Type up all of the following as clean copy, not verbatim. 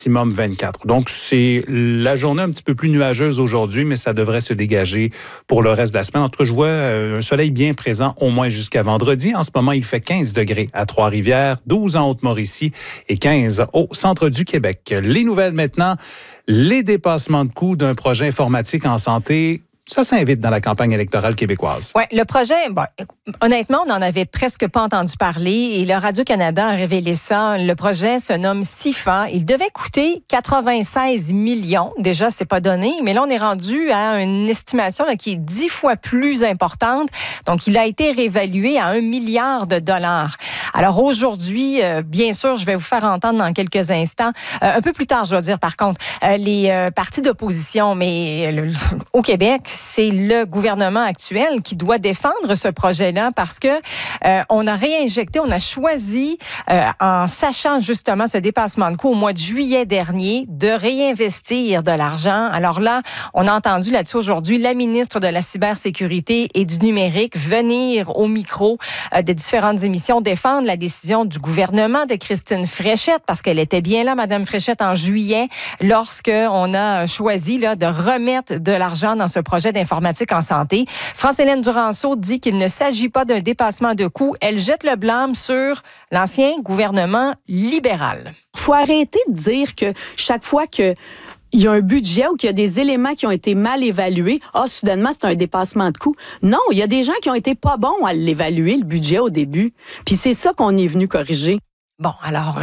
maximum 24. Donc, c'est la journée un petit peu plus nuageuse aujourd'hui, mais ça devrait se dégager pour le reste de la semaine. En tout cas, je vois un soleil bien présent au moins jusqu'à vendredi. En ce moment, il fait 15 degrés à Trois-Rivières, 12 en Haute-Mauricie et 15 au centre du Québec. Les nouvelles maintenant, les dépassements de coûts d'un projet informatique en santé. Ça s'invite dans la campagne électorale québécoise. Oui, le projet, honnêtement, on n'en avait presque pas entendu parler et le Radio-Canada a révélé ça. Le projet se nomme CIFA. Il devait coûter 96 millions. Déjà, c'est pas donné, mais là, on est rendu à une estimation là, qui est 10 fois plus importante. Donc, il a été réévalué à 1 milliard de dollars. Alors aujourd'hui, bien sûr, je vais vous faire entendre dans quelques instants, un peu plus tard, je dois dire par contre, les partis d'opposition, mais au Québec, c'est le gouvernement actuel qui doit défendre ce projet-là parce que on a réinjecté, on a choisi, en sachant justement ce dépassement de coûts au mois de juillet dernier, de réinvestir de l'argent. Alors là, on a entendu là-dessus aujourd'hui la ministre de la Cybersécurité et du Numérique venir au micro de différentes émissions défendre la décision du gouvernement de Christine Fréchette, parce qu'elle était bien là, Madame Fréchette, en juillet, lorsqu'on a choisi là, de remettre de l'argent dans ce projet d'informatique en santé. France-Hélène Duranceau dit qu'il ne s'agit pas d'un dépassement de coûts. Elle jette le blâme sur l'ancien gouvernement libéral. Il faut arrêter de dire que chaque fois que il y a un budget ou qu'il y a des éléments qui ont été mal évalués, soudainement, c'est un dépassement de coûts. Non, il y a des gens qui ont été pas bons à l'évaluer, le budget, au début. Puis c'est ça qu'on est venu corriger. Bon, alors,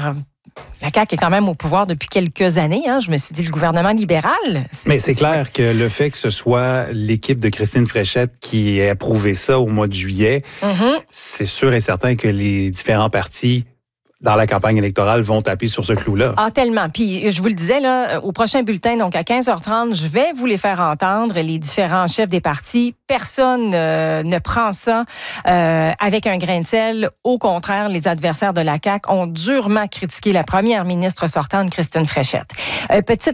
la CAQ est quand même au pouvoir depuis quelques années. Hein. Je me suis dit, le gouvernement libéral... Mais c'est clair que le fait que ce soit l'équipe de Christine Fréchette qui ait approuvé ça au mois de juillet, c'est sûr et certain que les différents partis dans la campagne électorale vont taper sur ce clou-là. Ah, tellement. Puis, je vous le disais, là, au prochain bulletin, donc à 15h30, je vais vous les faire entendre, les différents chefs des partis. Personne ne prend ça avec un grain de sel. Au contraire, les adversaires de la CAQ ont durement critiqué la première ministre sortante, Christine Fréchette. Petit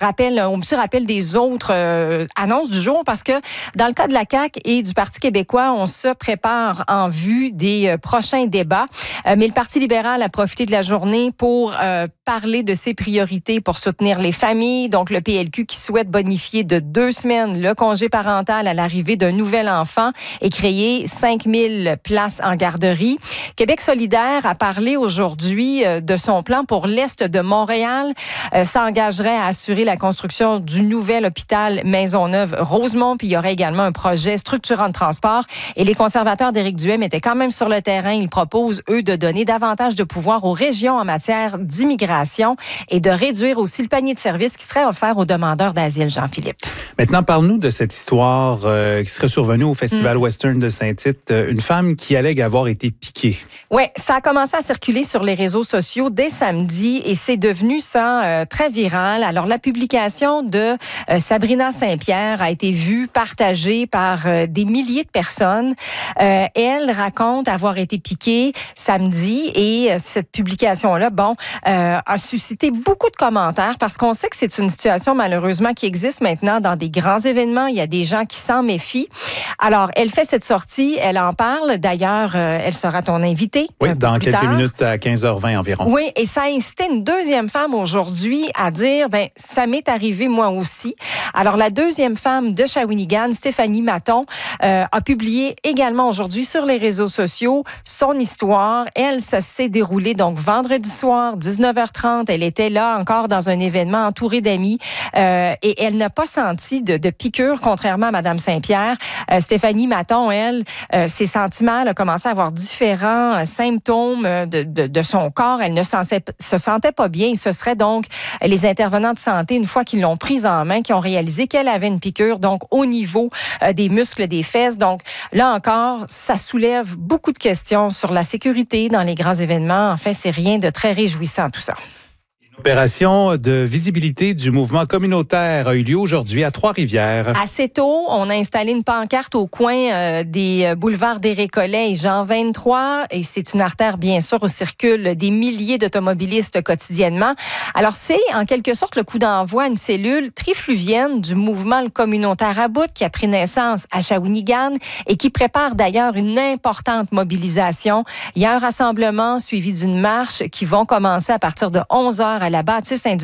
rappel des autres annonces du jour, parce que dans le cas de la CAQ et du Parti québécois, on se prépare en vue des prochains débats. Mais le Parti libéral a profité de la journée pour parler de ses priorités pour soutenir les familles. Donc, le PLQ qui souhaite bonifier de 2 semaines le congé parental à l'arrivée d'un nouvel enfant et créer 5000 places en garderie. Québec solidaire a parlé aujourd'hui de son plan pour l'Est de Montréal. S'engagerait à assurer la construction du nouvel hôpital Maisonneuve-Rosemont. Puis, il y aurait également un projet structurant de transport. Et les conservateurs d'Éric Duhem étaient quand même sur le terrain. Ils proposent, eux, de donner davantage de pouvoir aux régions en matière d'immigration et de réduire aussi le panier de services qui serait offert aux demandeurs d'asile, Jean-Philippe. Maintenant, parle-nous de cette histoire qui serait survenue au Festival Western de Saint-Tite. Une femme qui allègue avoir été piquée. Oui, ça a commencé à circuler sur les réseaux sociaux dès samedi et c'est devenu ça très viral. Alors, la publication de Sabrina Saint-Pierre a été vue, partagée par des milliers de personnes. Elle raconte avoir été piquée samedi et cette publication-là, a suscité beaucoup de commentaires parce qu'on sait que c'est une situation malheureusement qui existe maintenant dans des grands événements. Il y a des gens qui s'en méfient. Alors, elle fait cette sortie, elle en parle. D'ailleurs, elle sera ton invitée. Oui, dans quelques minutes à 15h20 environ. Oui, et ça a incité une deuxième femme aujourd'hui à dire, ça m'est arrivé moi aussi. Alors, la deuxième femme de Shawinigan, Stéphanie Maton, a publié également aujourd'hui sur les réseaux sociaux son histoire. Elle, ça s'est déroulé donc vendredi soir, 19h30. Elle était là encore dans un événement entourée d'amis et elle n'a pas senti de piqûre, contrairement à Mme Saint-Pierre. Stéphanie Maton, elle, s'est sentie mal, a commencé à avoir différents symptômes de son corps. Elle ne se sentait pas bien. Et ce serait donc les intervenants de santé, une fois qu'ils l'ont prise en main, qui ont réalisé qu'elle avait une piqûre, donc au niveau des muscles des fesses. Donc là encore, ça soulève beaucoup de questions sur la sécurité dans les grands événements. En fait, c'est rien de très réjouissant tout ça. L'opération de visibilité du mouvement communautaire a eu lieu aujourd'hui à Trois-Rivières. Assez tôt, on a installé une pancarte au coin des boulevards des Récollets et Jean 23. Et c'est une artère, bien sûr, où circulent des milliers d'automobilistes quotidiennement. Alors, c'est en quelque sorte le coup d'envoi à une cellule trifluvienne du mouvement communautaire à bout qui a pris naissance à Shawinigan et qui prépare d'ailleurs une importante mobilisation. Il y a un rassemblement suivi d'une marche qui vont commencer à partir de 11h la bâtisse industrielle